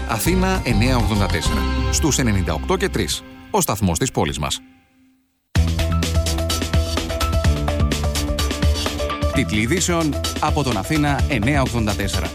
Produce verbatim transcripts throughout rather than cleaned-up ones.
Αθήνα εννιακόσια ογδόντα τέσσερα. Στους ενενήντα οκτώ και τρία. Ο σταθμός της πόλης μας. Τίτλοι ειδήσεων από τον Αθήνα εννιακόσια ογδόντα τέσσερα.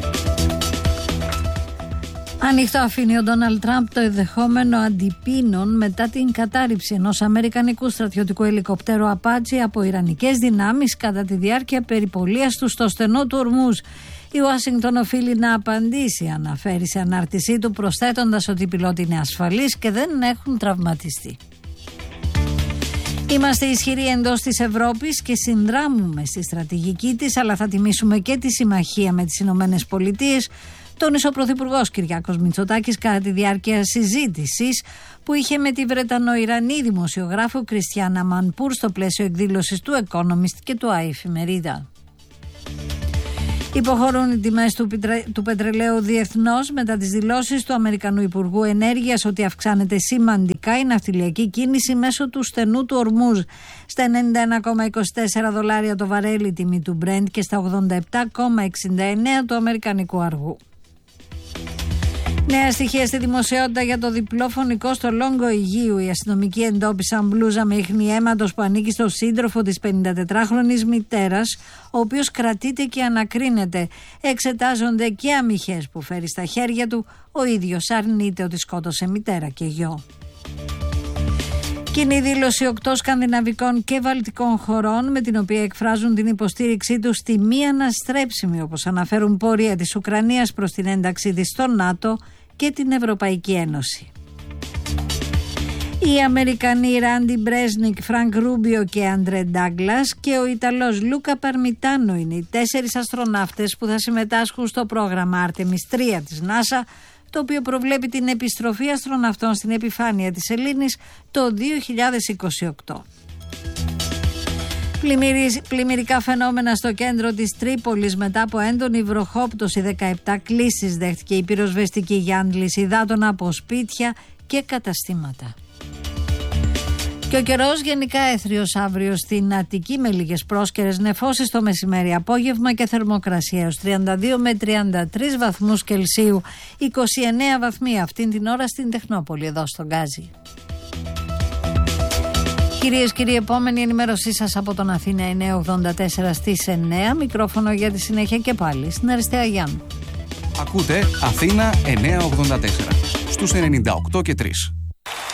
Ανοιχτό αφήνει ο Ντόναλντ Τραμπ το ενδεχόμενο αντιπίνων μετά την κατάρριψη ενός αμερικανικού στρατιωτικού ελικοπτέρου Απάτσι από ιρανικές δυνάμεις κατά τη διάρκεια περιπολίας του στο στενό του Ορμούζ. Η Ουάσιγκτον οφείλει να απαντήσει, αναφέρει σε ανάρτησή του, προσθέτοντας ότι οι πιλότοι είναι ασφαλείς και δεν έχουν τραυματιστεί. Είμαστε ισχυροί εντός της Ευρώπης και συνδράμουμε στη στρατηγική της, αλλά θα τιμήσουμε και τη συμμαχία με τις Ηνωμένες Πολιτείες, τόνισε ο Πρωθυπουργός Κυριάκος Μητσοτάκης κατά τη διάρκεια συζήτησης που είχε με τη Βρετανο-Ιρανή δημοσιογράφο Κριστιάνα Μανπούρ στο πλαίσιο εκδήλωσης του Economist και του ΆΗ Εφημερίδα. Υποχωρούν οι τιμές του, πιτρε... του πετρελαίου διεθνώς μετά τις δηλώσεις του Αμερικανού Υπουργού Ενέργειας ότι αυξάνεται σημαντικά η ναυτιλιακή κίνηση μέσω του στενού του Ορμούζ στα ενενήντα ένα κόμμα είκοσι τέσσερα δολάρια το βαρέλι τιμή του Brent και στα ογδόντα επτά κόμμα εξήντα εννέα του αμερικανικού αργού. Νέα στοιχεία στη δημοσιότητα για το διπλό φωνικό στο Λόγκο Αιγαίου. Οι αστυνομικοί εντόπισαν μπλούζα με ίχνη αίματος που ανήκει στο σύντροφο της πενηντατετράχρονης μητέρας, ο οποίος κρατείται και ανακρίνεται. Εξετάζονται και αμυχές που φέρει στα χέρια του. Ο ίδιος αρνείται ότι σκότωσε μητέρα και γιο. Κοινή δήλωση οκτώ σκανδιναβικών και βαλτικών χωρών με την οποία εκφράζουν την υποστήριξή τους στη μη αναστρέψιμη, όπως αναφέρουν, πορεία της Ουκρανίας προς την ένταξή της στο ΝΑΤΟ και την Ευρωπαϊκή Ένωση. Οι Αμερικανοί Ράντι Μπρέσνικ, Φρανκ Ρούμπιο και Αντρέ Ντάγκλας και ο Ιταλός Λούκα Παρμιτάνο είναι οι τέσσερις αστροναύτες που θα συμμετάσχουν στο πρόγραμμα Άρτεμις τρία της NASA, το οποίο προβλέπει την επιστροφή αστροναυτών στην επιφάνεια της Ελλήνης το δύο χιλιάδες είκοσι οκτώ. Πλημμυρικά φαινόμενα στο κέντρο της Τρίπολης μετά από έντονη βροχόπτωση, δεκαεπτά κλήσεις δέχτηκε η πυροσβεστική για άντληση υδάτων από σπίτια και καταστήματα. Και ο καιρός γενικά έθριος αύριο στην Αττική με λίγες πρόσκαιρες νεφώσεις το μεσημέρι απόγευμα και θερμοκρασία έως τριάντα δύο με τριάντα τρεις βαθμούς Κελσίου, είκοσι εννέα βαθμοί αυτήν την ώρα στην Τεχνόπολη εδώ στον Γκάζι. Κυρίες και κύριοι, επόμενη ενημέρωσή σας από τον Αθήνα εννιακόσια ογδόντα τέσσερα στις εννέα, μικρόφωνο για τη συνέχεια και πάλι στην Αριστεία Γιάννου. Ακούτε Αθήνα εννιακόσια ογδόντα τέσσερα στους ενενήντα οκτώ και τρία.